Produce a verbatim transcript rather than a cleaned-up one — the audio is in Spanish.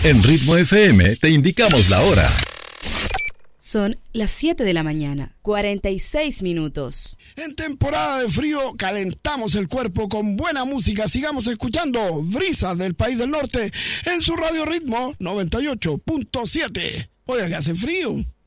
En Ritmo F M te indicamos la hora. Son las siete de la mañana, cuarenta y seis minutos. En temporada de frío calentamos el cuerpo con buena música. Sigamos escuchando Brisas del País del Norte en su radio Ritmo noventa y ocho punto siete. Oiga que hace frío.